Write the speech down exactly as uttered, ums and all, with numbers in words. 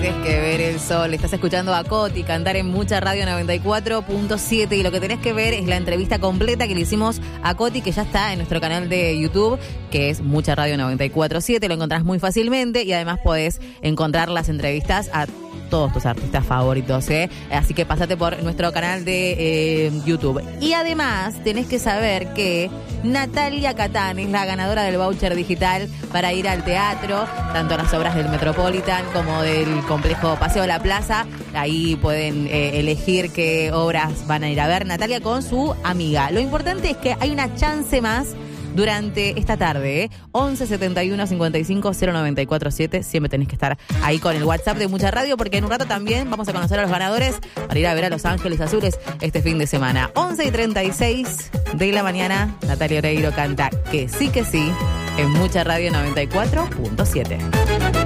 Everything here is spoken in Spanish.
tenés que ver el sol. Estás escuchando a Coti cantar en Mucha Radio noventa y cuatro punto siete y lo que tenés que ver es la entrevista completa que le hicimos a Coti, que ya está en nuestro canal de YouTube, que es Mucha Radio noventa y cuatro punto siete. Lo encontrás muy fácilmente y además podés encontrar las entrevistas a todos tus artistas favoritos, ¿eh? Así que pasate por nuestro canal de eh, YouTube. Y además tenés que saber que Natalia Catán es la ganadora del voucher digital para ir al teatro, tanto a las obras del Metropolitan como del complejo Paseo La Plaza. Ahí pueden eh, elegir qué obras van a ir a ver Natalia con su amiga. Lo importante es que hay una chance más durante esta tarde, ¿eh? once setenta y uno cincuenta y cinco cero noventa y cuatro siete. Siempre tenés que estar ahí con el WhatsApp de Mucha Radio, porque en un rato también vamos a conocer a los ganadores para ir a ver a Los Ángeles Azules este fin de semana. once y treinta y seis de la mañana, Natalia Oreiro canta Que sí, que sí, en Mucha Radio noventa y cuatro punto siete.